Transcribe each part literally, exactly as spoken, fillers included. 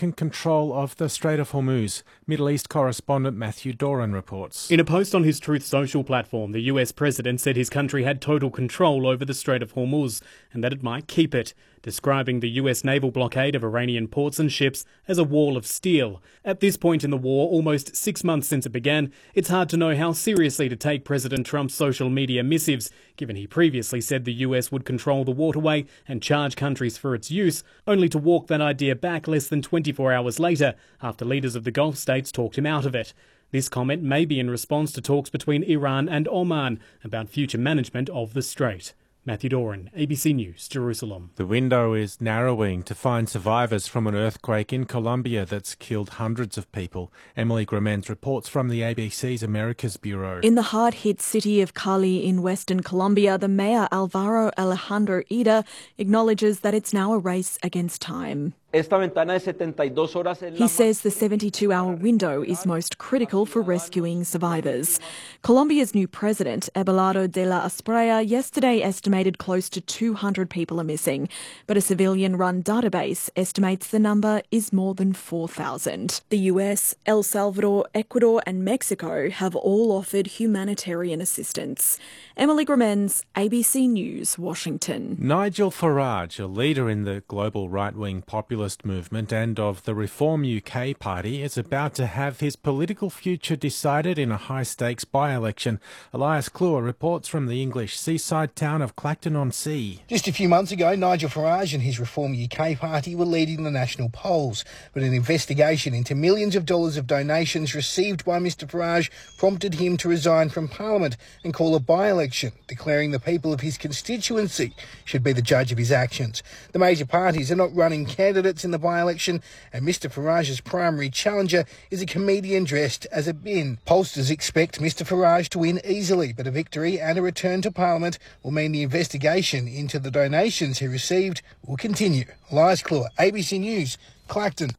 taken control of the Strait of Hormuz. Middle East correspondent Matthew Doran reports. In a post on his Truth Social platform, the U S president said his country had total control over the Strait of Hormuz and that it might keep it, describing the U S naval blockade of Iranian ports and ships as a wall of steel. At this point in the war, almost six months since it began, it's hard to know how seriously to take President Trump's social media missives, given he previously said the U S would control the waterway and charge countries for its use, only to walk that idea back less than twenty-four hours later, after leaders of the Gulf states talked him out of it. This comment may be in response to talks between Iran and Oman about future management of the strait. Matthew Doran, A B C News, Jerusalem. The window is narrowing to find survivors from an earthquake in Colombia that's killed hundreds of people. Emily Gremens reports from the A B C's Americas Bureau. In the hard-hit city of Cali in western Colombia, the mayor Alvaro Alejandro Ida acknowledges that it's now a race against time. He says the seventy-two hour window is most critical for rescuing survivors. Colombia's new president, Abelardo de la Espriella, yesterday estimated close to two hundred people are missing, but a civilian-run database estimates the number is more than four thousand. The U S, El Salvador, Ecuador and Mexico have all offered humanitarian assistance. Emily Gremens, A B C News, Washington. Nigel Farage, a leader in the global right-wing populist movement and of the Reform U K party, is about to have his political future decided in a high-stakes by-election. Elias Kluwer reports from the English seaside town of Clacton-on-Sea. Just a few months ago, Nigel Farage and his Reform U K party were leading the national polls, but an investigation into millions of dollars of donations received by Mr Farage prompted him to resign from Parliament and call a by-election, declaring the people of his constituency should be the judge of his actions. The major parties are not running candidates in the by-election, and Mr Farage's primary challenger is a comedian dressed as a bin. Pollsters expect Mr Farage to win easily, but a victory and a return to Parliament will mean the investigation into the donations he received will continue. Elias Kluwer, A B C News, Clacton.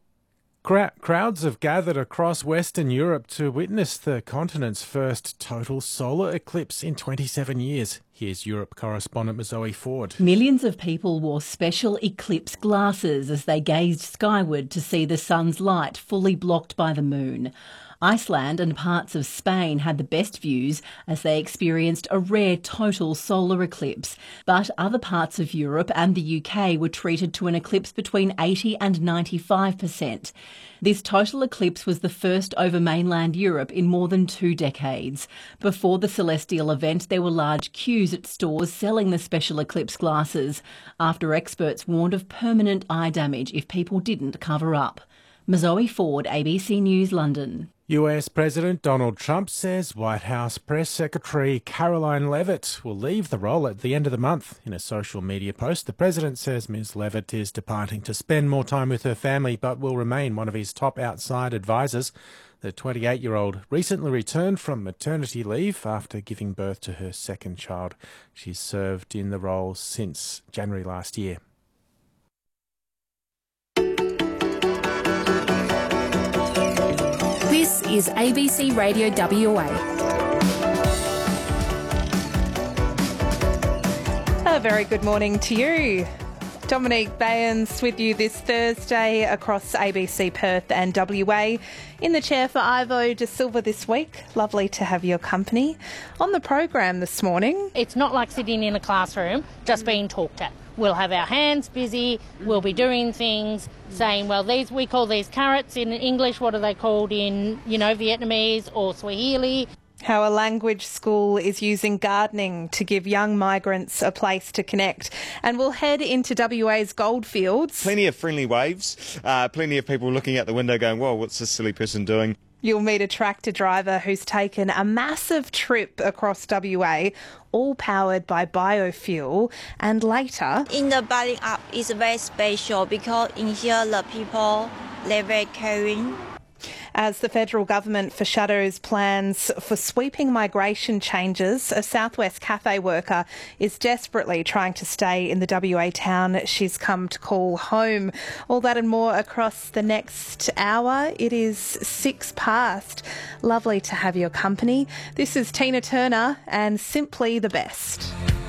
Crowds have gathered across Western Europe to witness the continent's first total solar eclipse in twenty-seven years. Here's Europe correspondent Zoe Ford. Millions of people wore special eclipse glasses as they gazed skyward to see the sun's light fully blocked by the moon. Iceland and parts of Spain had the best views as they experienced a rare total solar eclipse. But other parts of Europe and the U K were treated to an eclipse between eighty and ninety-five percent. This total eclipse was the first over mainland Europe in more than two decades. Before the celestial event, there were large queues at stores selling the special eclipse glasses, after experts warned of permanent eye damage if people didn't cover up. Zoe Ford, A B C News, London. U S President Donald Trump says White House Press Secretary Caroline Leavitt will leave the role at the end of the month. In a social media post, the president says Miz Leavitt is departing to spend more time with her family but will remain one of his top outside advisors. The twenty-eight-year-old recently returned from maternity leave after giving birth to her second child. She's served in the role since January last year. This is A B C Radio W A. A very good morning to you. Dominique Bayans with you this Thursday across A B C Perth and W A. In the chair for Ivo De Silva this week. Lovely to have your company. On the program this morning. It's not like sitting in a classroom just being talked at. We'll have our hands busy, we'll be doing things, saying, well, these we call these carrots in English, what are they called in, you know, Vietnamese or Swahili. How a language school is using gardening to give young migrants a place to connect. And we'll head into W A's goldfields. Plenty of friendly waves, uh, plenty of people looking out the window going, whoa, what's this silly person doing? You'll meet a tractor driver who's taken a massive trip across W A, all powered by biofuel. And later, in the building up is very special because in here the people, they're very caring. As the federal government foreshadows plans for sweeping migration changes, a South West cafe worker is desperately trying to stay in the W A town she's come to call home. All that and more across the next hour. It is six past. Lovely to have your company. This is Tina Turner and Simply the Best.